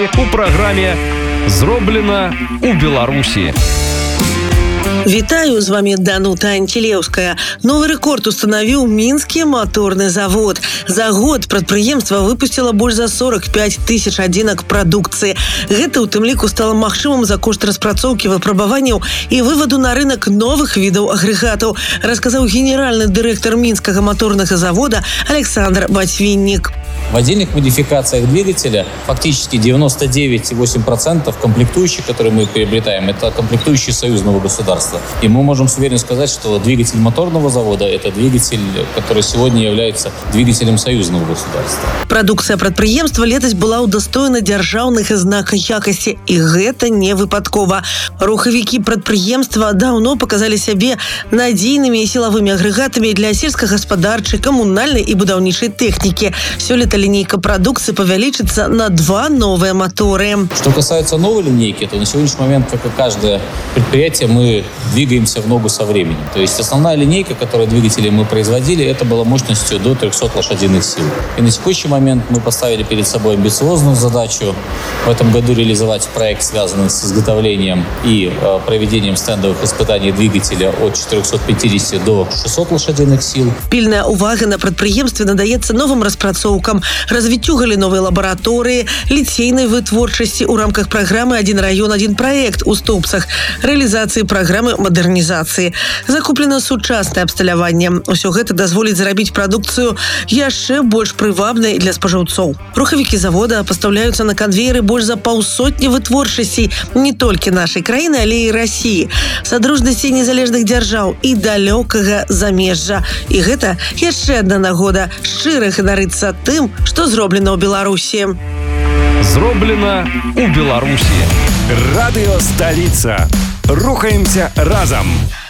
У праграме «Зроблена у Беларусі». Вітаю, з вами Данута Антилеўская. Новы рэкорд устанавіў мінскі моторны завод. За год прадпрыемства выпусціла больш за 45 тысяч адзінак прадукцыі. Гэта ў тым ліку стала магчымым за кошт распрацоўкі выпрабаванняў і вываду на рынок новых відаў агрэгатаў, расказаў генеральны дырэктар мінскага моторнага завода Александр Ботвинник. В отдельных модификациях двигателя фактически 99,8% комплектующих, которые мы приобретаем, это комплектующие союзного государства. И мы можем с уверенностью сказать, что двигатель моторного завода – это двигатель, который сегодня является двигателем союзного государства. Прадукцыя прадпрыемства летась была ўдастоена дзяржаўных знакаў якасці, і гэта не выпадкова. Рухавікі прадпрыемства даўно показалі сябе надзейнымі і сілавымі агрэгатамі для сельскагаспадарчай, камунальнай і будаўнічай тэхнікі. Сёлета линейка продукции повеличится на 2 новые моторы. Что касается новой линейки, то на сегодняшний момент, как и каждое предприятие, мы двигаемся в ногу со временем. То есть основная линейка, которую двигатели мы производили, это была мощностью до 300 лошадиных сил. И на текущий момент мы поставили перед собой амбициозную задачу в этом году реализовать проект, связанный с изготовлением и проведением стендовых испытаний двигателя от 450 до 600 лошадиных сил. Пильная увага на прадпрыемстве надаецца новым распрацоўкам, развіццю галіновай лабараторыі, ліцейнай вытворчасці ў рамках праграмы «Один район, один проект» у Стопцах, рэалізацыі праграмы мадэрнізацыі. Закуплена сучаснае абсталяванне. Усё гэта дазволіць зрабіць прадукцыю яшчэ больш прывабнай для спажыўцоў. Рухавікі завода пастаўляюцца на канвееры больш за 500 вытворчасцей не толькі нашай краіны, але і Расіі, садружнасці незалежных дзяржаў і далёкага замежжа. І гэта яшчэ адна нагода шчыра ганарыцца тым, што зроблена ў Беларусі. Зроблена у Беларусі. Радыё Сталіца. Рухаемся разам.